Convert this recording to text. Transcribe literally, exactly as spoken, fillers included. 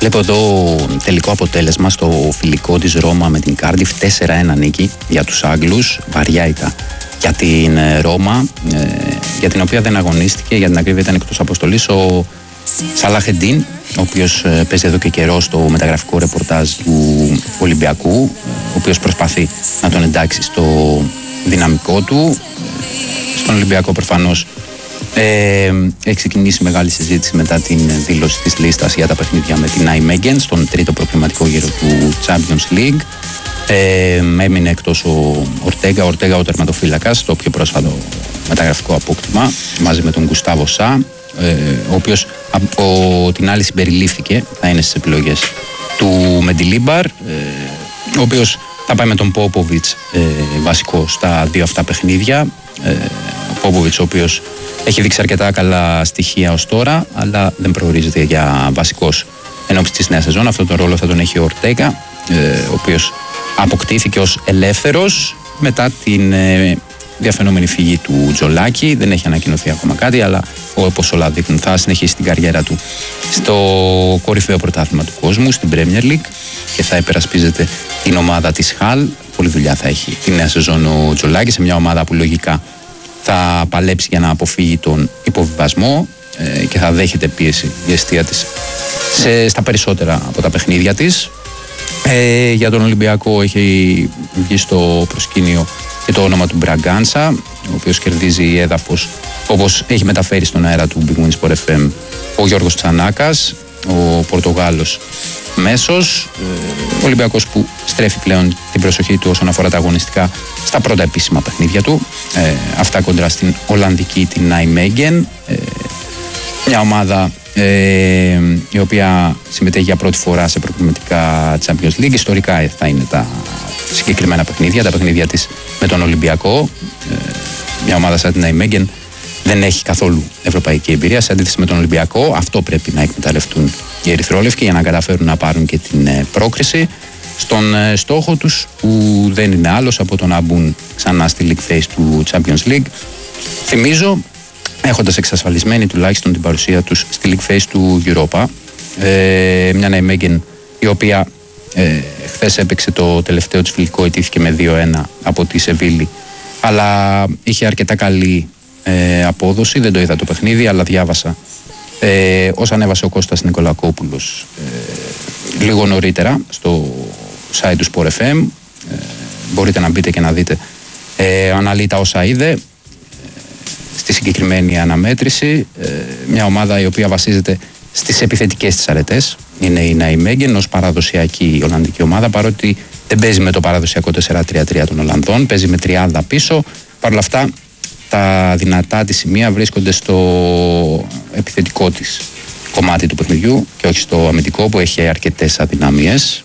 Βλέπω εδώ τελικό αποτέλεσμα στο φιλικό της Ρώμα με την Κάρντιφ, τέσσερα ένα νίκη για τους Άγγλους, βαριά ήττα για την Ρώμα, ε, για την οποία δεν αγωνίστηκε, για την ακρίβεια ήταν εκτός αποστολής ο Σαλάχ-Εντίν, ο οποίος ε, παίζει εδώ και καιρό στο μεταγραφικό ρεπορτάζ του Ολυμπιακού, ο οποίος προσπαθεί να τον εντάξει στο δυναμικό του. Στον Ολυμπιακό προφανώς Ε, έχει ξεκινήσει μεγάλη συζήτηση μετά την δήλωση της λίστας για τα παιχνίδια με την Nijmegen στον τρίτο προκριματικό γύρο του Champions League. Ε, έμεινε εκτός ο Ορτέγκα, ο Ορτέγκα ο τερματοφύλακας, το πιο πρόσφατο μεταγραφικό απόκτημα, μαζί με τον Γκουστάβο Σα, ε, ο οποίος από την άλλη συμπεριλήφθηκε, θα είναι στις επιλογές του Μεντιλίμπαρ, ε, ο οποίος θα πάει με τον Πόποβιτς ε, βασικό στα δύο αυτά παιχνίδια. Ε, ο Πόποβιτς ο οποίος έχει δείξει αρκετά καλά στοιχεία ως τώρα, αλλά δεν προορίζεται για βασικός ενώπιση της νέας σεζόν. Αυτόν τον ρόλο θα τον έχει ο Ορτέγκα, ε, ο οποίος αποκτήθηκε ως ελεύθερος μετά την ε, διαφαινόμενη φυγή του Τζολάκη. Δεν έχει ανακοινωθεί ακόμα κάτι, αλλά όπως όλα δείχνουν θα συνεχίσει την καριέρα του στο κορυφαίο πρωτάθλημα του κόσμου, στην Premier League, και θα υπερασπίζεται την ομάδα της Χαλ. Πολλή δουλειά θα έχει τη νέα σεζόν ο Τζολάκη, σε μια ομάδα που λογικά θα παλέψει για να αποφύγει τον υποβιβασμό ε, και θα δέχεται πίεση η αιστεία της σε, στα περισσότερα από τα παιχνίδια της. Ε, για τον Ολυμπιακό έχει βγει στο προσκήνιο και το όνομα του Μπραγκάνσα, ο οποίος κερδίζει έδαφος, όπως έχει μεταφέρει στον αέρα του Big Win Sport εφ εμ ο Γιώργος Τσανάκας, ο Πορτογάλος μέσος. Ο Ολυμπιακός που στρέφει πλέον την προσοχή του όσον αφορά τα αγωνιστικά στα πρώτα επίσημα παιχνίδια του, ε, αυτά κοντρά στην Ολλανδική, την Nijmegen, ε, μια ομάδα ε, η οποία συμμετέχει για πρώτη φορά σε προκριματικά Champions League. Ιστορικά θα είναι τα συγκεκριμένα παιχνίδια, τα παιχνίδια της με τον Ολυμπιακό. Ε, μια ομάδα σαν την Nijmegen δεν έχει καθόλου ευρωπαϊκή εμπειρία, σε αντίθεση με τον Ολυμπιακό. Αυτό πρέπει να εκμεταλλευτούν οι ερυθρόλευκοι για να καταφέρουν να πάρουν και την πρόκριση στον στόχο τους, που δεν είναι άλλος από το να μπουν ξανά στη League Phase του Champions League. Θυμίζω, έχοντας εξασφαλισμένη τουλάχιστον την παρουσία τους στη League Phase του Europa, ε, μια Nijmegen η οποία ε, χθες έπαιξε το τελευταίο της φιλικό, ιτήθηκε με δύο ένα από τη Σεβίλη, αλλά είχε αρκετά καλή ε, απόδοση. Δεν το είδα το παιχνίδι, αλλά διάβασα ε, όσα ανέβασε ο Κώστας Νικολακόπουλος ε, λίγο νωρίτερα στο site του Sport εφ εμ. Ε, μπορείτε να μπείτε και να δείτε ε, αναλύει τα όσα είδε ε, στη συγκεκριμένη αναμέτρηση. Ε, μια ομάδα η οποία βασίζεται στις επιθετικές της αρετές είναι η Nijmegen ως παραδοσιακή Ολλανδική ομάδα, παρότι δεν παίζει με το παραδοσιακό τέσσερα τρία τρία των Ολλανδών, παίζει με τριάδα πίσω. Παρ' όλα αυτά τα δυνατά της σημεία βρίσκονται στο επιθετικό της κομμάτι του παιχνιδιού και όχι στο αμυντικό, που έχει αρκετές αδυναμίες.